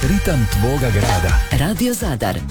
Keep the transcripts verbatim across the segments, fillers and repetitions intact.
Ritam tvoga grada. Radio Zadar.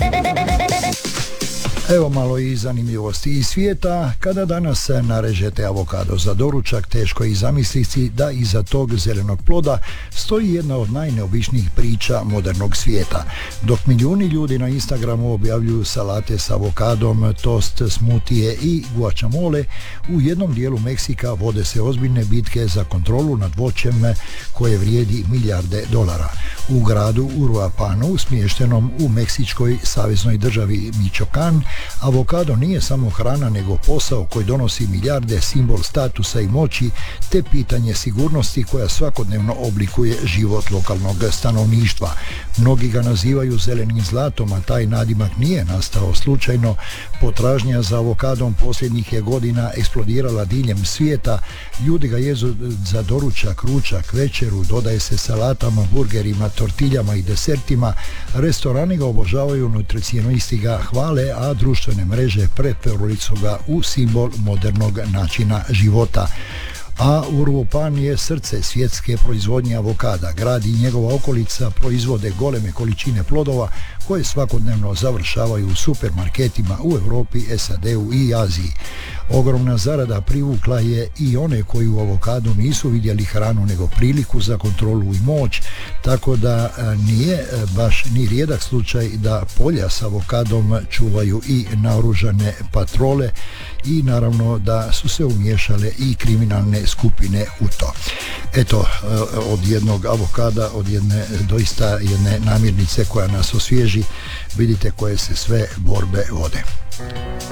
Evo malo i zanimljivosti iz svijeta. Kada danas narežete avokado za doručak, teško je i zamisliti da iza tog zelenog ploda stoji jedna od najneobičnijih priča modernog svijeta. Dok milijuni ljudi na Instagramu objavljuju salate s avokadom, tost, smutije i guacamole, u jednom dijelu Meksika vode se ozbiljne bitke za kontrolu nad voćem koje vrijedi milijarde dolara. U gradu Uruapanu, smještenom u meksičkoj saveznoj državi Michoacán, avokado nije samo hrana nego posao koji donosi milijarde, simbol statusa i moći te pitanje sigurnosti koja svakodnevno oblikuje život lokalnog stanovništva. Mnogi ga nazivaju zelenim zlatom, a taj nadimak nije nastao slučajno. Potražnja za avokadom posljednjih je godina eksplodirala diljem svijeta. Ljudi ga jezu za doručak, ručak, večeru, dodaje se salatama, burgerima, tortiljama i desertima. Restorani ga obožavaju, nutricionisti ga hvale, a društvene mreže pretvorili su ga u simbol modernog načina života. A Uruapan je srce svjetske proizvodnje avokada. Grad i njegova okolica proizvode goleme količine plodova koje svakodnevno završavaju u supermarketima u Europi, S A D-u i Aziji. Ogromna zarada privukla je i one koji u avokadu nisu vidjeli hranu nego priliku za kontrolu i moć, tako da nije baš ni rijedak slučaj da polja s avokadom čuvaju i naoružane patrole i naravno da su se umiješale i kriminalne skupine u to. Eto, od jednog avokada, od jedne doista jedne namirnice koja nas osvježi, vidite koje se sve borbe vode.